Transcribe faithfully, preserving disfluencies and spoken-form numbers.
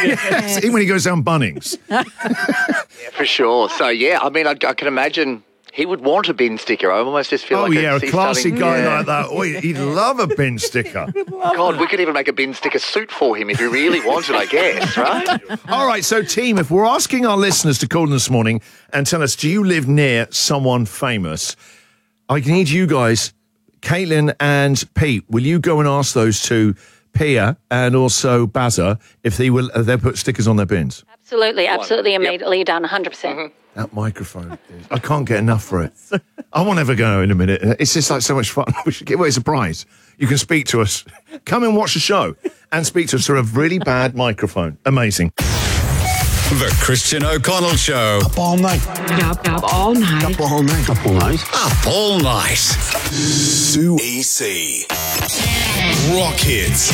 Yes, even when he goes down Bunnings. Yeah, for sure. So, yeah, I mean, I, I can imagine he would want a bin sticker. I almost just feel Oh, like yeah, a he's classy starting- guy yeah. like that. Oh, he'd love a bin sticker. God, we could even make a bin sticker suit for him if he really wanted, I guess, right? All right, so team, if we're asking our listeners to call in this morning and tell us, do you live near someone famous? I need you guys, Caitlin and Pete, will you go and ask those two, Pia and also Bazza, if they will, if they'll put stickers on their bins? Absolutely, absolutely, Yep. immediately done, one hundred percent. Mm-hmm. That microphone, dude. I can't get enough for it. I won't ever go in a minute. It's just like so much fun. We should give away a surprise. You can speak to us. Come and watch the show and speak to us through a really bad microphone. Amazing. The Christian O'Connell Show. Up all night. Up, up all night. Up all night. Up all night. Up all night. Sue E C. Rock hits.